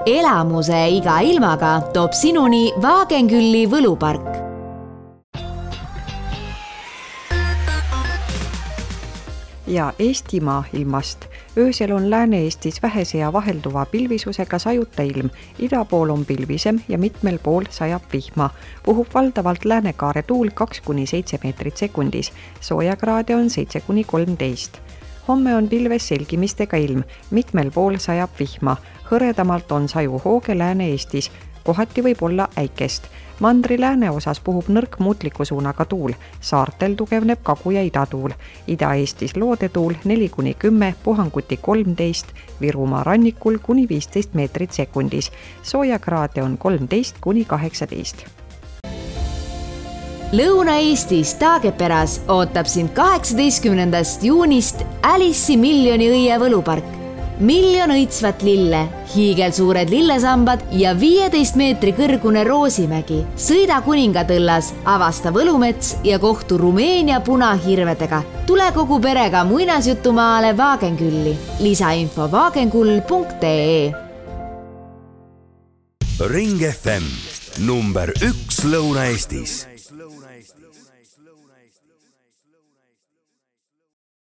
Elamuse iga ilmaga toob sinuni Vaagenkülli võlupark. Ja Eestimaa ilmast. Öösel on Lääne-Eestis vähese ja vahelduva pilvisusega sajuta ilm. Ida pool on pilvisem ja mitmel pool sajab vihma. Puhub valdavalt läänekaare tuul 2-7 meetrit sekundis. Soojakraade on 7-13. Homme on pilves selgimistega ilm. Mitmel pool sajab vihma. Hõredamalt on sajuhooge Lääne-Eestis. Kohati võib olla äikest. Mandri lääne osas puhub nõrk muutliku suunaga tuul. Saartel tugevneb kagu- ja idatuul. Ida-Eestis loodetuul 4-10, puhanguti 13, Virumaa rannikul kuni 15 meetrit sekundis. Soojakraade on 13-18. Lõuna-Eestis Taageperas ootab sind 18. juunist Alice'i miljoni õie võlupark. 1 000 000 õitsvat lille, hiigelsuured lillesambad ja 15 meetri kõrgune Roosimägi. Sõida Kuningatõllas, avasta Võlumets ja kohtu Rumeenia punahirvedega. Tule kogu perega muinasjutumaale Vaagenkülli. Lisainfo vaagenkull.ee. Ring FM number 1 Lõuna-Eestis.